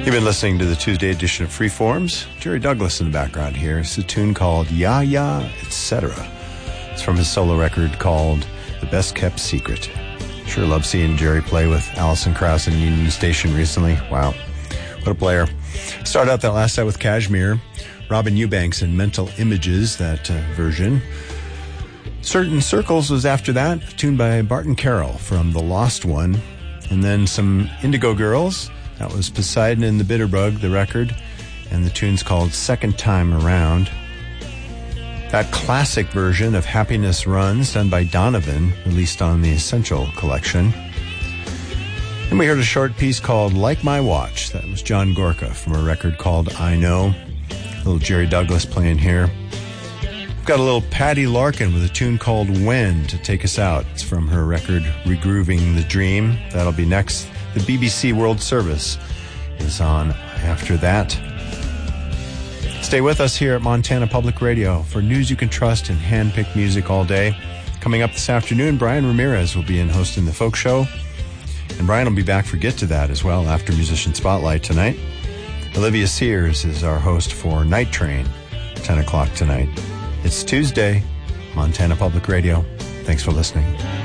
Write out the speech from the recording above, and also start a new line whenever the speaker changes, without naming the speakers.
You've been listening to the Tuesday edition of Freeforms. Jerry Douglas in the background here. It's a tune called Ya Ya, Etc. It's from his solo record called The Best Kept Secret. Sure love seeing Jerry play with Alison Krauss in Union Station recently. Wow, what a player. Started out that last set with Kashmir. Robin Eubanks in Mental Images, that version. Certain Circles was after that, a tune by Barton Carroll from The Lost One. And then some Indigo Girls. That was Poseidon and the Bitterbug, the record, and the tune's called Second Time Around. That classic version of Happiness Runs, done by Donovan, released on the Essential collection. And we heard a short piece called Like My Watch. That was John Gorka from a record called I Know. A little Jerry Douglas playing here. We've got a little Patty Larkin with a tune called When to take us out. It's from her record Regrooving the Dream. That'll be next. The BBC World Service is on after that. Stay with us here at Montana Public Radio for news you can trust and hand-picked music all day. Coming up this afternoon, Brian Ramirez will be in hosting the Folk Show. And Brian will be back for Get to That as well after Musician Spotlight tonight. Olivia Sears is our host for Night Train, 10 o'clock tonight. It's Tuesday, Montana Public Radio. Thanks for listening.